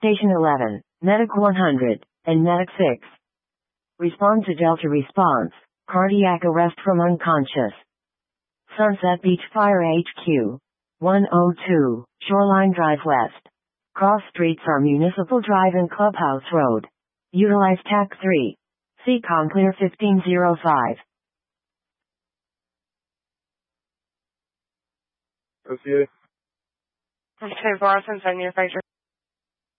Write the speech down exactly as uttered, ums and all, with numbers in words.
Station eleven, Medic one hundred, and Medic six. Respond to Delta response. Cardiac arrest from unconscious. Sunset Beach Fire H Q. one oh two, Shoreline Drive West. Cross streets are Municipal Drive and Clubhouse Road. Utilize T A C three. C COM Clear fifteen oh five. O C A. Okay, Boston, send your fighter.